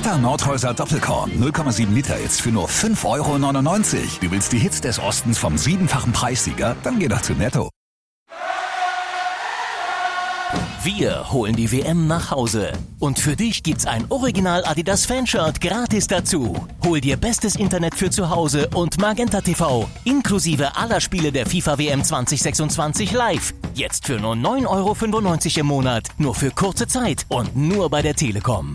Echter Nordhäuser Doppelkorn 0,7 Liter jetzt für nur 5,99 €. Du willst die Hits des Ostens vom 7-fachen Preissieger? Dann geh doch zu Netto. Wir holen die WM nach Hause. Und für dich gibt's ein Original Adidas Fanshirt gratis dazu. Hol dir bestes Internet für zu Hause und Magenta TV. Inklusive aller Spiele der FIFA WM 2026 live. Jetzt für nur 9,95 € im Monat. Nur für kurze Zeit und nur bei der Telekom.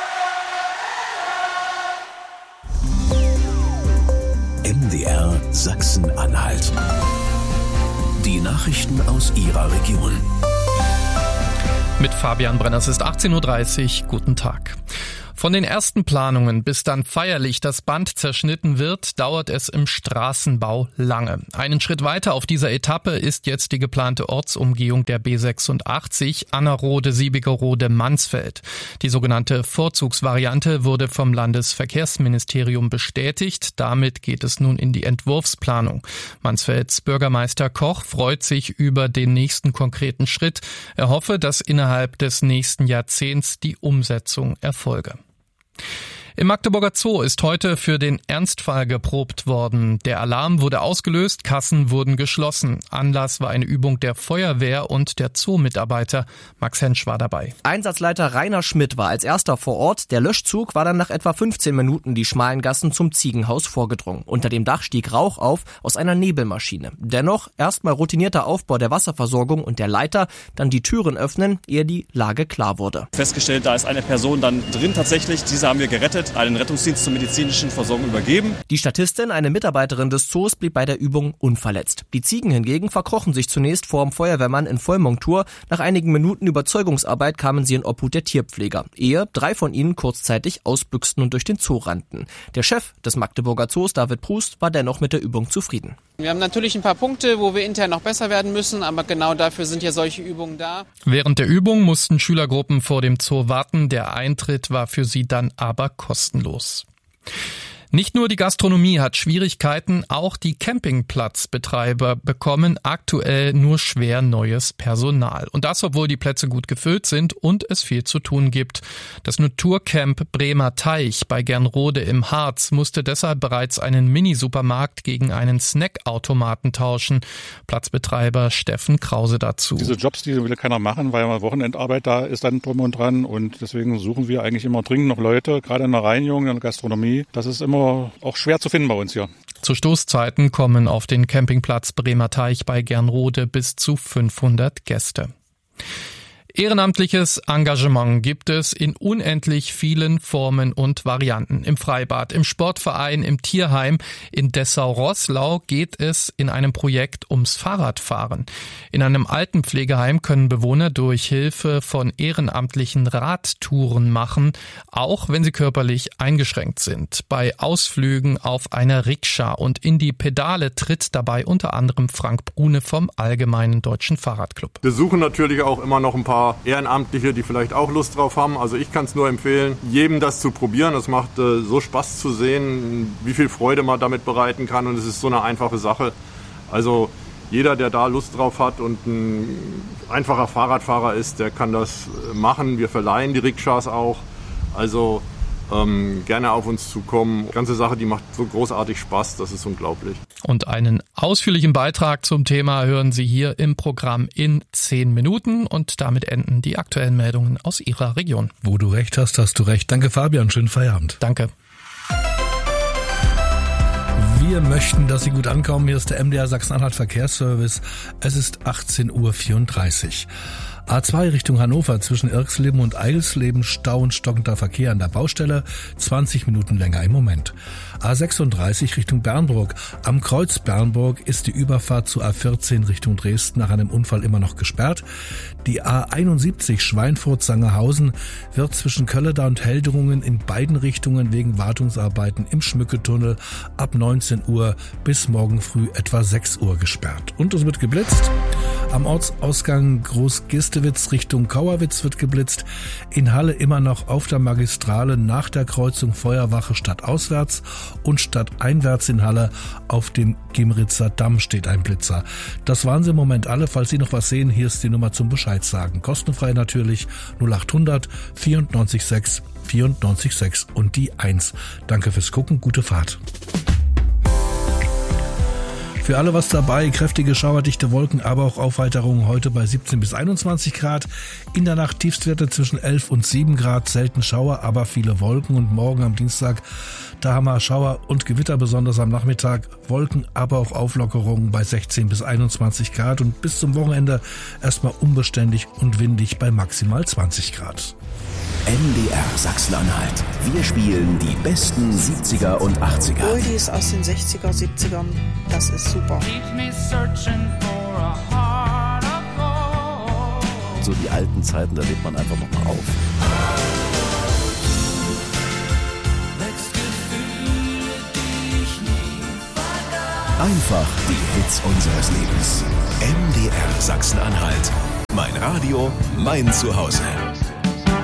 MDR Sachsen-Anhalt. Die Nachrichten aus Ihrer Region. Mit Fabian Brenner, es ist 18:30 Uhr. Guten Tag. Von den ersten Planungen bis dann feierlich das Band zerschnitten wird, dauert es im Straßenbau lange. Einen Schritt weiter auf dieser Etappe ist jetzt die geplante Ortsumgehung der B86 Annerode-Siebigerode-Mansfeld. Die sogenannte Vorzugsvariante wurde vom Landesverkehrsministerium bestätigt. Damit geht es nun in die Entwurfsplanung. Mansfelds Bürgermeister Koch freut sich über den nächsten konkreten Schritt. Er hoffe, dass innerhalb des nächsten Jahrzehnts die Umsetzung erfolge. Im Magdeburger Zoo ist heute für den Ernstfall geprobt worden. Der Alarm wurde ausgelöst, Kassen wurden geschlossen. Anlass war eine Übung der Feuerwehr und der Zoo-Mitarbeiter. Max Hensch war dabei. Einsatzleiter Rainer Schmidt war als erster vor Ort. Der Löschzug war dann nach etwa 15 Minuten die schmalen Gassen zum Ziegenhaus vorgedrungen. Unter dem Dach stieg Rauch auf aus einer Nebelmaschine. Dennoch erstmal routinierter Aufbau der Wasserversorgung und der Leiter, dann die Türen öffnen, ehe die Lage klar wurde. Festgestellt, da ist eine Person dann drin tatsächlich. Diese haben wir gerettet, einen Rettungsdienst zur medizinischen Versorgung übergeben. Die Statistin, eine Mitarbeiterin des Zoos, blieb bei der Übung unverletzt. Die Ziegen hingegen verkrochen sich zunächst vor dem Feuerwehrmann in Vollmontur. Nach einigen Minuten Überzeugungsarbeit kamen sie in Obhut der Tierpfleger, ehe 3 von ihnen kurzzeitig ausbüchsten und durch den Zoo rannten. Der Chef des Magdeburger Zoos, David Prust, war dennoch mit der Übung zufrieden. Wir haben natürlich ein paar Punkte, wo wir intern noch besser werden müssen, aber genau dafür sind ja solche Übungen da. Während der Übung mussten Schülergruppen vor dem Zoo warten. Der Eintritt war für sie dann aber kostenlos. Nicht nur die Gastronomie hat Schwierigkeiten, auch die Campingplatzbetreiber bekommen aktuell nur schwer neues Personal. Und das, obwohl die Plätze gut gefüllt sind und es viel zu tun gibt. Das Naturcamp Bremer Teich bei Gernrode im Harz musste deshalb bereits einen Mini-Supermarkt gegen einen Snackautomaten tauschen. Platzbetreiber Steffen Krause dazu. Diese Jobs, die will keiner machen, weil Wochenendarbeit da ist dann drum und dran. Und deswegen suchen wir eigentlich immer dringend noch Leute, gerade in der Reinigung, in der Gastronomie. Das ist immer auch schwer zu finden bei uns hier. Zu Stoßzeiten kommen auf den Campingplatz Bremer Teich bei Gernrode bis zu 500 Gäste. Ehrenamtliches Engagement gibt es in unendlich vielen Formen und Varianten. Im Freibad, im Sportverein, im Tierheim. In Dessau-Roßlau geht es in einem Projekt ums Fahrradfahren. In einem Altenpflegeheim können Bewohner durch Hilfe von ehrenamtlichen Radtouren machen, auch wenn sie körperlich eingeschränkt sind. Bei Ausflügen auf einer Rikscha und in die Pedale tritt dabei unter anderem Frank Brune vom Allgemeinen Deutschen Fahrradclub. Wir suchen natürlich auch immer noch ein paar Ehrenamtliche, die vielleicht auch Lust drauf haben. Also ich kann es nur empfehlen, jedem das zu probieren. Es macht so Spaß zu sehen, wie viel Freude man damit bereiten kann, und es ist so eine einfache Sache. Also jeder, der da Lust drauf hat und ein einfacher Fahrradfahrer ist, der kann das machen. Wir verleihen die Rikschas auch. Also gerne auf uns zukommen. Die ganze Sache, die macht so großartig Spaß, das ist unglaublich. Und einen ausführlichen Beitrag zum Thema hören Sie hier im Programm in 10 Minuten. Und damit enden die aktuellen Meldungen aus Ihrer Region. Wo du recht hast, hast du recht. Danke Fabian, schönen Feierabend. Danke. Wir möchten, dass Sie gut ankommen. Hier ist der MDR Sachsen-Anhalt Verkehrsservice. Es ist 18:34 Uhr. A2 Richtung Hannover zwischen Irxleben und Eilsleben Stau und stockender Verkehr an der Baustelle, 20 Minuten länger im Moment. A36 Richtung Bernburg. Am Kreuz Bernburg ist die Überfahrt zu A14 Richtung Dresden nach einem Unfall immer noch gesperrt. Die A71 Schweinfurt-Sangerhausen wird zwischen Köllerda und Heldrungen in beiden Richtungen wegen Wartungsarbeiten im Schmücketunnel ab 19 Uhr bis morgen früh etwa 6 Uhr gesperrt. Und es wird geblitzt. Am Ortsausgang Groß-Gistewitz Richtung Kauerwitz wird geblitzt. In Halle immer noch auf der Magistrale nach der Kreuzung Feuerwache stadtauswärts und stadteinwärts in Halle auf dem Gimritzer Damm steht ein Blitzer. Das waren sie im Moment alle. Falls Sie noch was sehen, hier ist die Nummer zum Bescheid sagen. Kostenfrei natürlich 0800 94 6 94 6 und die 1. Danke fürs Gucken, gute Fahrt. Für alle was dabei, kräftige schauerdichte Wolken, aber auch Aufheiterungen heute bei 17 bis 21 Grad. In der Nacht Tiefstwerte zwischen 11 und 7 Grad, selten Schauer, aber viele Wolken. Und morgen am Dienstag, da haben wir Schauer und Gewitter, besonders am Nachmittag. Wolken, aber auch Auflockerungen bei 16 bis 21 Grad. Und bis zum Wochenende erstmal unbeständig und windig bei maximal 20 Grad. MDR Sachsen-Anhalt. Wir spielen die besten 70er und 80er. Oldies aus den 60er, 70ern. Das ist super. So die alten Zeiten, da lebt man einfach noch mal auf. Einfach die Hits unseres Lebens. MDR Sachsen-Anhalt. Mein Radio, mein Zuhause.